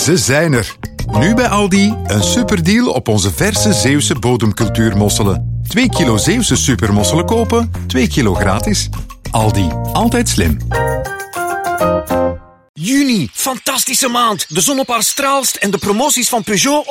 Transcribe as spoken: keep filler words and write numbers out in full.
Ze zijn er. Nu bij Aldi een superdeal op onze verse Zeeuwse bodemcultuurmosselen. twee kilo Zeeuwse supermosselen kopen, twee kilo gratis. Aldi, altijd slim. Juni, fantastische maand. De zon op haar straalst en de promoties van Peugeot